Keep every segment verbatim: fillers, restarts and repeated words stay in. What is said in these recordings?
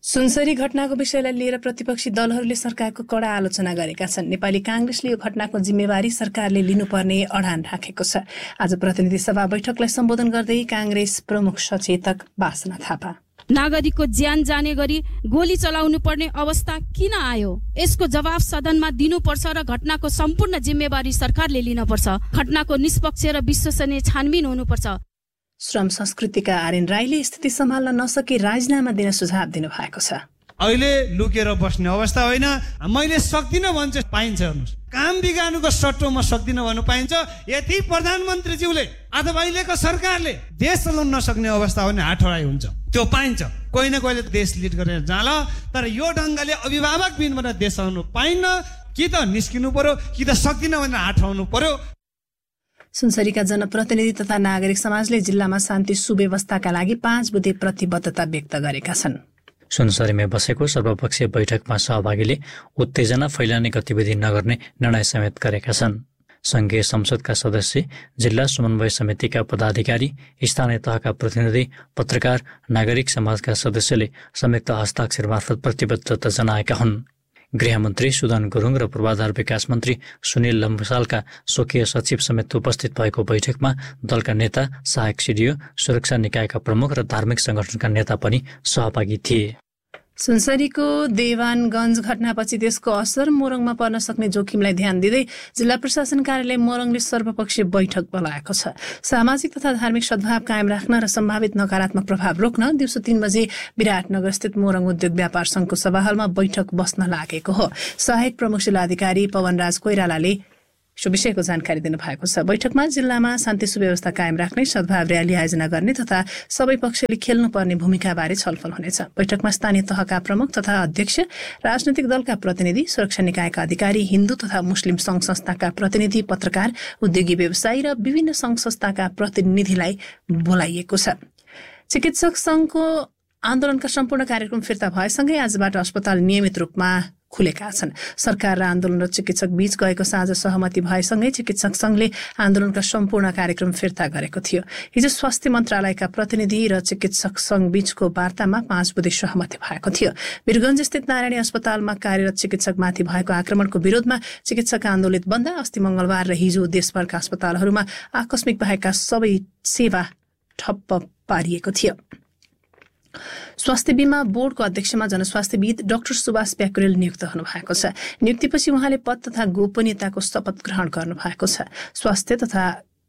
सुनसरी घटनाको विषयलाई लिएर प्रतिपक्षी दलहरूले सरकारको कडा आलोचना गरेका छन्। नेपाली कांग्रेसले यो घटनाको जिम्मेवारी सरकारले लिनुपर्ने अडान राखेको छ। आज प्रतिनिधि सभा बैठकलाई सम्बोधन गर्दै कांग्रेस प्रमुख सचेतक वासना थापा, नागरिकको ज्यान जाने गरी गोली चलाउनु पर्ने अवस्था किन आयो, यसको जवाफ सदनमा दिनुपर्छ र घटनाको सम्पूर्ण जिम्मेवारी सरकारले लिनुपर्छ। घटनाको निष्पक्ष र विश्वसनीय छानबिन हुनुपर्छ। श्रम संस्कृतिका आर्यन राईले स्थिति सम्हाल्न नसके राजीनामा दिन सुझाव दिनु भएको छ। अहिले लुकेर बस्ने अवस्था होइन, मैले सक्दिनँ भन्छ पाइन्छ। काम बिगार्नुको सट्टोमा सक्दिनँ भन्नु पाइन्छ। यति प्रधानमन्त्रीज्यूले अथवा अहिलेको सरकारले देश चलाउन नसक्ने अवस्था हो भने हातहराइ हुन्छ, त्यो पाइन्छ। कोही न कोहीले देश लिड गरेर जाला, तर यो ढङ्गले अभिभावक बिनबाट देश चलाउनु पाइन्न। कि त निस्किनु पर्यो, कि त सक्दिनँ भनेर हात हराउनु पर्यो। सुनसरीका जनप्रतिनिधि तथा नागरिक समाजले जिल्लामा शान्ति सुव्यवस्थाका लागि पाँच बुँदे प्रतिबद्धता व्यक्त गरेका छन्। सुनसरीमा बसेको सर्वपक्षीय बैठकमा सहभागीले उत्तेजना फैलाउने गतिविधि नगर्ने निर्णय समेत गरेका छन्। संघीय संसदका सदस्य, जिल्ला समन्वय समितिका पदाधिकारी, स्थानीय तहका प्रतिनिधि, पत्रकार, नागरिक समाजका सदस्यले संयुक्त हस्ताक्षर मार्फत प्रतिबद्धता जनाएका हुन्। गृहमन्त्री सुदन गुरुङ र पूर्वाधार विकास मन्त्री सुनिल लम्बसालका स्वकीय सचिव समेत उपस्थित भएको बैठकमा दलका नेता, सहायक सिडिओ, सुरक्षा निकायका प्रमुख र धार्मिक संगठनका नेता पनि सहभागी थिए। सुनसरीको देवानगञ्ज घटनापछि त्यसको असर मोरङमा पर्न सक्ने जोखिमलाई ध्यान दिँदै जिल्ला प्रशासन कार्यालय मोरङले सर्वपक्षीय बैठक बोलाएको छ। सामाजिक तथा धार्मिक सद्भाव कायम राख्न र सम्भावित नकारात्मक प्रभाव रोक्न दिउँसो तीन बजे विराटनगर स्थित मोरङ उद्योग व्यापार संघको सभाहलमा बैठक बस्न लागेको हो। सहायक प्रमुख जिल्लाधिकारी पवनराज कोइरालाले सो विषयको जानकारी दिनुभएको छ। बैठकमा जिल्लामा शान्ति सुव्यवस्था कायम राख्ने, सद्भाव र्याली आयोजना गर्ने तथा सबै पक्षले खेल्नुपर्ने भूमिकाबारे छलफल हुनेछ। बैठकमा स्थानीय तहका प्रमुख तथा अध्यक्ष, राजनैतिक दलका प्रतिनिधि, सुरक्षा निकायका अधिकारी, हिन्दू तथा मुस्लिम संघ संस्थाका प्रतिनिधि, पत्रकार, उद्योगी व्यवसायी र विभिन्न संघ संस्थाका प्रतिनिधिलाई बोलाइएको छ। चिकित्सक संघको आन्दोलनका सम्पूर्ण कार्यक्रम फिर्ता भएसँगै आजबाट अस्पताल नियमित रूपमा खुलेका छन्। सरकार र आन्दोलन र चिकित्सक बीच गएको साँझ सहमति भएसँगै चिकित्सक संघले आन्दोलनका सम्पूर्ण कार्यक्रम फिर्ता गरेको थियो। हिजो स्वास्थ्य मन्त्रालयका प्रतिनिधि र चिकित्सक संघ बीचको वार्तामा पाँच बुँदे सहमति भएको थियो। वीरगञ्ज स्थित नारायणी अस्पतालमा कार्यरत चिकित्सकमाथि भएको आक्रमणको विरोधमा चिकित्सक आन्दोलित बन्दा अस्ति मंगलबार र हिजो देशभरका अस्पतालहरूमा आकस्मिक बाहेकका सबै सेवा ठप्प पारिएको थियो। स्वास्थ्य बीमा बोर्डको अध्यक्षमा जनस्वास्थ्यविद डाक्टर सुभाष प्याकुरेल नियुक्त हुनुभएको छ। नियुक्तिपछि उहाँले पद तथा गोपनीयताको शपथ ग्रहण गर्नुभएको छ। स्वास्थ्य तथा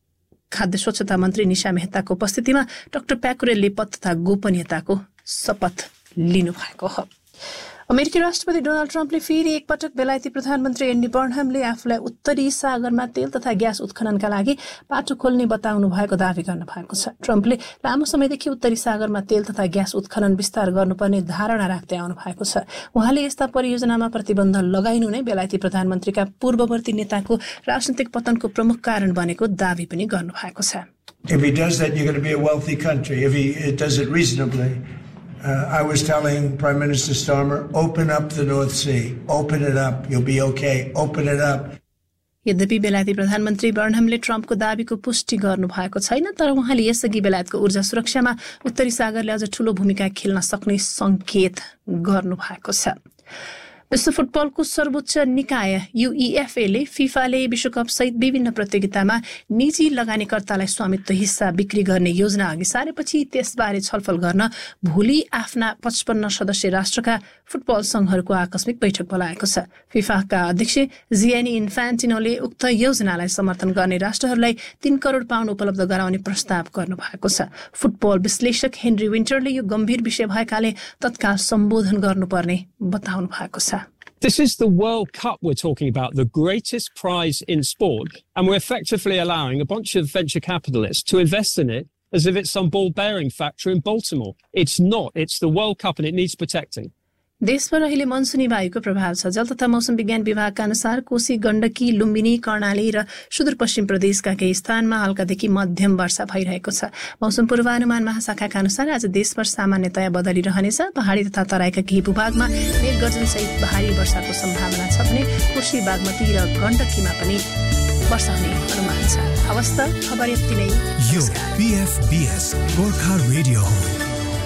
खाद्य स्वच्छता मन्त्री निशा मेहताको उपस्थितिमा डाक्टर प्याकुरेलले पद तथा गोपनीयताको शपथ लिनुभएको हो। अमेरिकी राष्ट्रपति डोनाल्ड ट्रम्पले फेरि एकपटक बेलायती प्रधानमन्त्री एन्डी बर्नहमले आफूलाई उत्तरी सागरमा तेल तथा ग्यास उत्खननका लागि बाटो खोल्ने बताउनु भएको दावी गर्नु भएको छ। ट्रम्पले लामो समयदेखि उत्तरी सागरमा तेल तथा ग्यास उत्खनन विस्तार गर्नुपर्ने धारणा राख्दै आउनु भएको छ। उहाँले यस्ता परियोजनामा प्रतिबन्ध लगाइनु नै बेलायती प्रधानमन्त्रीका पूर्ववर्ती नेताको राजनीतिक पतनको प्रमुख कारण बनेको दावी पनि गर्नु भएको छ। If he does that, you're going to be a wealthy country. If he does it reasonably. Uh, I was telling Prime Minister Starmer, open up the North Sea. Open it up. You'll be okay. Open it up. यद्यपि बेलायती प्रधानमन्त्री बर्नहमले ट्रम्पको दावीको पुष्टि गर्नु भएको छैन, तर उहाँले यसअघि बेलायतको ऊर्जा सुरक्षामा उत्तरी सागरले अझ ठूलो भूमिका खेल्न सक्ने संकेत गर्नु भएको छ। विश्व फुटबलको सर्वोच्च निकाय यूईएफए फिफाले विश्वकप सहित विभिन्न प्रतियोगितामा निजी लगानीकर्तालाई स्वामित्व हिस्सा बिक्री गर्ने योजना अघि सारेपछि त्यसबारे छलफल गर्न भोलि आफ्ना पचपन्न सदस्य राष्ट्रका फुटबल संघहरूको आकस्मिक बैठक बोलाएको छ। फिफाका अध्यक्ष जियानी इन्फान्टिनोले उक्त योजनालाई समर्थन गर्ने राष्ट्रहरूलाई तीन करोड पाउन्ड उपलब्ध गराउने प्रस्ताव गर्नु भएको छ। फुटबल विश्लेषक हेनरी विन्टरले यो गम्भीर विषय भएकाले तत्काल सम्बोधन गर्नुपर्ने बताउनु भएको छ। This is the World Cup we're talking about, the greatest prize in sport, and we're effectively allowing a bunch of venture capitalists to invest in it as if it's some ball-bearing factory in Baltimore. It's not. It's the World Cup and it needs protecting. देशभर अहिले मनसुनी वायुको प्रभाव छ। जल तथा मौसम विज्ञान विभागका अनुसार कोशी, गण्डकी, लुम्बिनी, कर्णाली र सुदूरपश्चिम प्रदेशका केही स्थानमा हल्कादेखि मध्यम वर्षा भइरहेको छ। मौसम पूर्वानुमान महाशाखाका अनुसार आज देशभर सामान्यतया बदली रहनेछ। पहाडी तथा तराईका केही भूभागमा मेघगर्जनसहित भारी वर्षाको सम्भावना छ भने कोशी, बागमती र गण्डकीमा पनि वर्षा हुने अनुमान छ। हवस् त खबर यति नै। यो बीएफबीएस गोर्खा रेडियो हो।